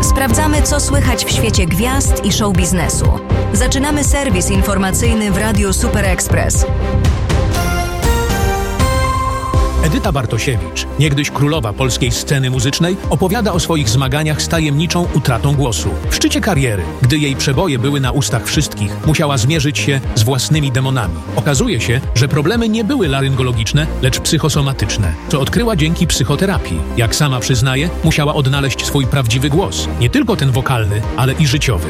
Sprawdzamy, co słychać w świecie gwiazd i show biznesu. Zaczynamy serwis informacyjny w Radiu Super Express. Edyta Bartosiewicz, niegdyś królowa polskiej sceny muzycznej, opowiada o swoich zmaganiach z tajemniczą utratą głosu. W szczycie kariery, gdy jej przeboje były na ustach wszystkich, musiała zmierzyć się z własnymi demonami. Okazuje się, że problemy nie były laryngologiczne, lecz psychosomatyczne, co odkryła dzięki psychoterapii. Jak sama przyznaje, musiała odnaleźć swój prawdziwy głos. Nie tylko ten wokalny, ale i życiowy.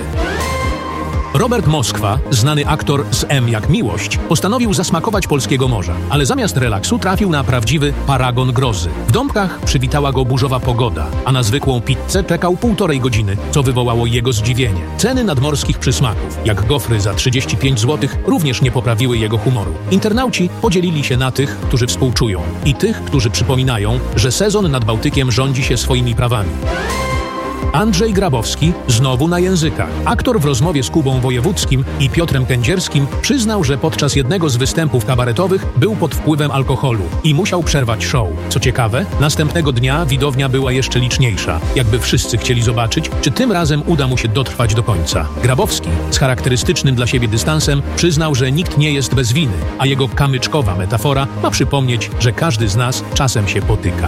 Robert Moskwa, znany aktor z M jak Miłość, postanowił zasmakować polskiego morza, ale zamiast relaksu trafił na prawdziwy paragon grozy. W Dąbkach przywitała go burzowa pogoda, a na zwykłą pizzę czekał 1,5 godziny, co wywołało jego zdziwienie. Ceny nadmorskich przysmaków, jak gofry za 35 zł, również nie poprawiły jego humoru. Internauci podzielili się na tych, którzy współczują, i tych, którzy przypominają, że sezon nad Bałtykiem rządzi się swoimi prawami. Andrzej Grabowski znowu na językach. Aktor w rozmowie z Kubą Wojewódzkim i Piotrem Kędzierskim przyznał, że podczas jednego z występów kabaretowych był pod wpływem alkoholu i musiał przerwać show. Co ciekawe, następnego dnia widownia była jeszcze liczniejsza. Jakby wszyscy chcieli zobaczyć, czy tym razem uda mu się dotrwać do końca. Grabowski z charakterystycznym dla siebie dystansem przyznał, że nikt nie jest bez winy, a jego kamyczkowa metafora ma przypomnieć, że każdy z nas czasem się potyka.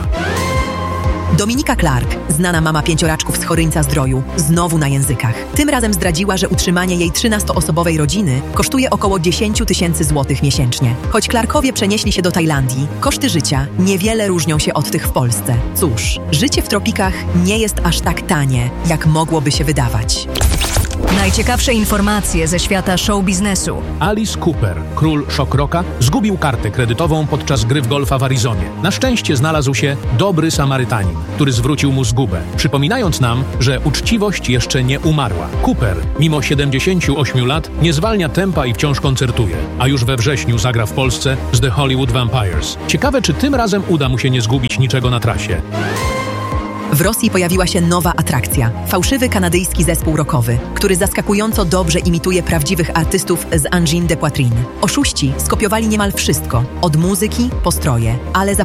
Dominika Clark, znana mama 5-raczków z Choryńca-Zdroju, znowu na językach. Tym razem zdradziła, że utrzymanie jej 13-osobowej rodziny kosztuje około 10 000 złotych miesięcznie. Choć Clarkowie przenieśli się do Tajlandii, koszty życia niewiele różnią się od tych w Polsce. Cóż, życie w tropikach nie jest aż tak tanie, jak mogłoby się wydawać. Najciekawsze informacje ze świata show biznesu. Alice Cooper, król shock rocka, zgubił kartę kredytową podczas gry w golfa w Arizonie. Na szczęście znalazł się dobry Samarytanin, który zwrócił mu zgubę, przypominając nam, że uczciwość jeszcze nie umarła. Cooper, mimo 78 lat, nie zwalnia tempa i wciąż koncertuje, a już we wrześniu zagra w Polsce z The Hollywood Vampires. Ciekawe, czy tym razem uda mu się nie zgubić niczego na trasie. W Rosji pojawiła się nowa atrakcja. Fałszywy kanadyjski zespół rockowy, który zaskakująco dobrze imituje prawdziwych artystów z Angine de Poitrine. Oszuści skopiowali niemal wszystko, od muzyki po stroje, ale